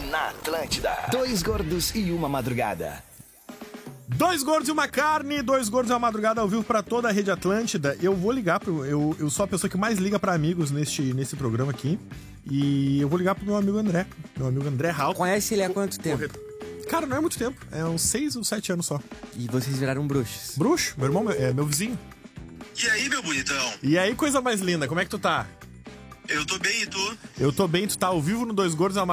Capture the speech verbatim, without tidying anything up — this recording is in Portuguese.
na Atlântida. Dois gordos e uma madrugada. Dois gordos e uma carne, dois gordos e uma madrugada ao vivo pra toda a rede Atlântida. Eu vou ligar pro... Eu, eu sou a pessoa que mais liga pra amigos neste, nesse programa aqui. E eu vou ligar pro meu amigo André. Meu amigo André Hall. Conhece ele há quanto tempo? Corretor. Cara, não é muito tempo. É uns seis ou sete anos só. E vocês viraram bruxos? Bruxo? Meu irmão é meu vizinho. E aí, meu bonitão? E aí, coisa mais linda, como é que tu tá? Eu tô bem, e tu? Eu tô bem, tu tá ao vivo no Dois Gordos e uma